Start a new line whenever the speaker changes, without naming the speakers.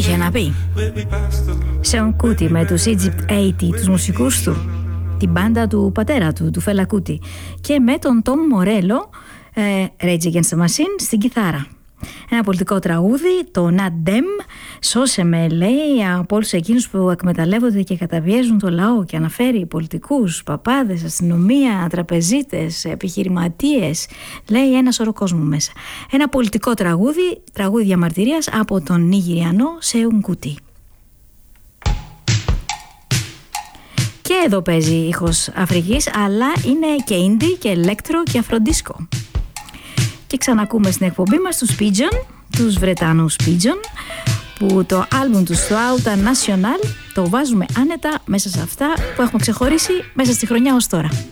είχε να πει. Σεον Κούτι με τους Egypt 80, τους μουσικούς του, την μπάντα του πατέρα του Φέλα Κούτι, και με τον Τόμ Μορέλο, Rage Against the Machine, στην κιθάρα. Ένα πολιτικό τραγούδι, το Not Them, σώσε με, λέει, από όλους εκείνους που εκμεταλλεύονται και καταβιέζουν το λαό, και αναφέρει πολιτικούς, παπάδες, αστυνομία, τραπεζίτες, επιχειρηματίες, λέει ένα σωρό κόσμο μέσα. Ένα πολιτικό τραγούδι, τραγούδι διαμαρτυρίας από τον Νιγηριανό Σεον Κούτι. Και εδώ παίζει ήχος Αφρικής, αλλά είναι και indie και ηλέκτρο και αφροντίσκο. Και ξανακούμε στην εκπομπή μας τους Pigeon, τους Βρετανούς Pigeon, που το άλμπουμ του Flauta National το βάζουμε άνετα μέσα σε αυτά που έχουμε ξεχωρίσει μέσα στη χρονιά ως τώρα.